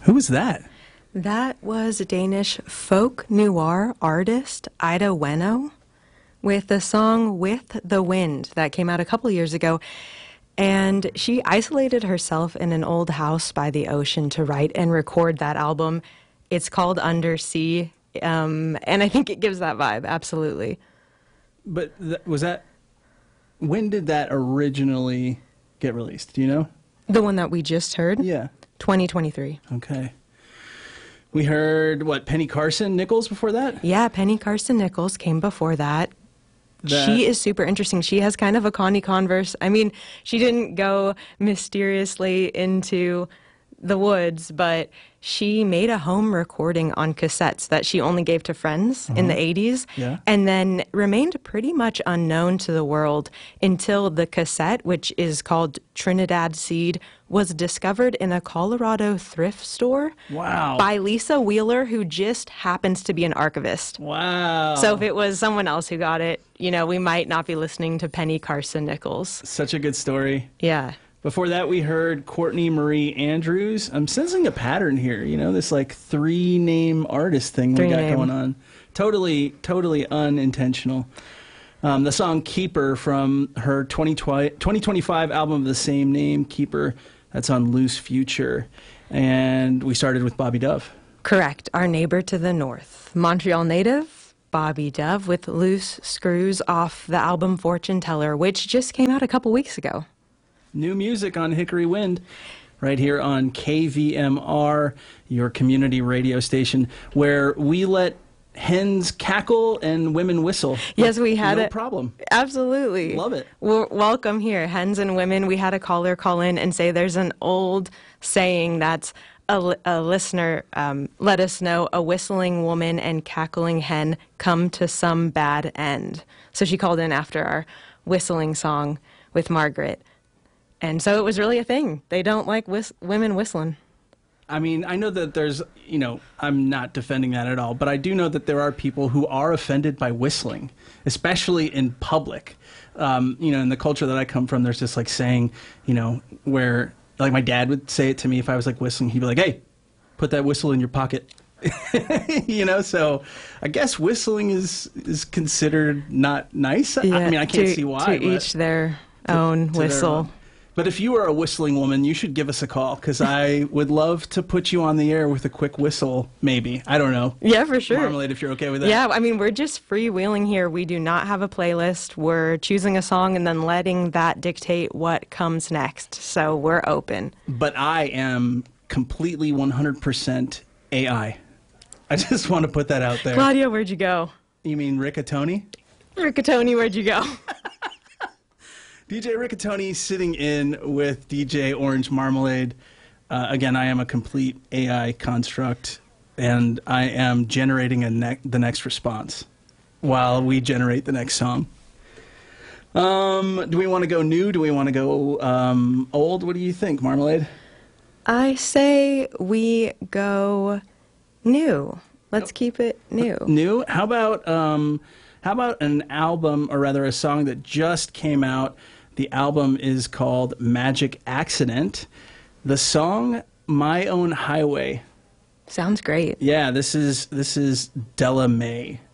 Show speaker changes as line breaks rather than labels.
Who was that?
That was Danish folk noir artist Ida Weno with the song With the Wind that came out a couple years ago. And she isolated herself in an old house by the ocean to write and record that album. It's called Undersea, and I think it gives that vibe, absolutely.
But when did that originally get released? Do you know?
The one that we just heard?
Yeah.
2023.
Okay. We heard, Penny Carson Nichols before that?
Yeah, Penny Carson Nichols came before that. She is super interesting. She has kind of a Connie Converse. I mean, she didn't go mysteriously into the woods, but she made a home recording on cassettes that she only gave to friends in the 80s, and then remained pretty much unknown to the world until the cassette, which is called Trinidad Seed, was discovered in a Colorado thrift store by Lisa Wheeler, who just happens to be an archivist.
Wow.
So if it was someone else who got it, we might not be listening to Penny Carson Nichols.
Such a good story.
Yeah.
Before that, we heard Courtney Marie Andrews. I'm sensing a pattern here, this like three-name artist thing we got going on. Totally unintentional. The song Keeper from her 2025 album of the same name, Keeper, that's on Loose Future. And we started with Bobby Dove.
Correct. Our neighbor to the north. Montreal native, Bobby Dove, with Loose Screws off the album Fortune Teller, which just came out a couple weeks ago.
New music on Hickory Wind, right here on KVMR, your community radio station, where we let hens cackle and women whistle.
Yes, we had
no problem.
Absolutely.
Love it.
Well, welcome here, hens and women. We had a caller call in and say there's an old saying that's a listener let us know, a whistling woman and cackling hen come to some bad end. So she called in after our whistling song with Margaret. And so it was really a thing. They don't like women whistling.
I mean, I know that there's, I'm not defending that at all, but I do know that there are people who are offended by whistling, especially in public. In the culture that I come from, there's this like saying, where like my dad would say it to me if I was like whistling. He'd be like, "Hey, put that whistle in your pocket." So I guess whistling is considered not nice.
Yeah,
I mean, I can't see why.
To each their own whistle.
But if you are a whistling woman, you should give us a call, because I would love to put you on the air with a quick whistle, maybe. I don't know.
Yeah, for sure.
Marmalade, if you're okay with that.
Yeah, I mean, we're just freewheeling here. We do not have a playlist. We're choosing a song and then letting that dictate what comes next. So we're open.
But I am completely 100% AI. I just want to put that out there.
Claudia, where'd you go?
You mean Riccatoni?
Riccatoni, where'd you go?
DJ Riccatoni sitting in with DJ Orange Marmalade. Again, I am a complete AI construct, and I am generating the next response while we generate the next song. Do we want to go new? Do we want to go old? What do you think, Marmalade?
I say we go new. Let's keep it new.
New? How about an album, or rather a song that just came out? The album is called Magic Accident. The song, My Own Highway.
Sounds great.
Yeah, this is Della Mae.